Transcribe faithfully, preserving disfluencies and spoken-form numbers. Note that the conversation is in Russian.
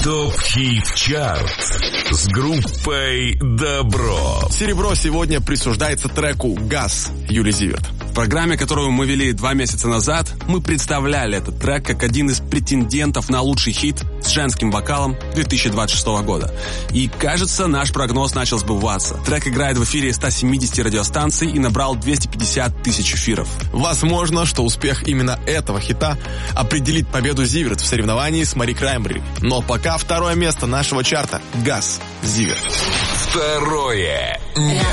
ТОП-хит-чарт с группой «Добро». Серебро сегодня присуждается треку «Газ» Юлии Зиверт. В программе, которую мы вели два месяца назад, мы представляли этот трек как один из претендентов на лучший хит с женским вокалом две тысячи двадцать шестого года. И, кажется, наш прогноз начал сбываться. Трек играет в эфире ста семидесяти радиостанций и набрал двести пятьдесят тысяч эфиров. Возможно, что успех именно этого хита определит победу Зиверт в соревновании с Мари Краймбрери. Но пока второе место нашего чарта — «Газ» Зиверт. Второе место.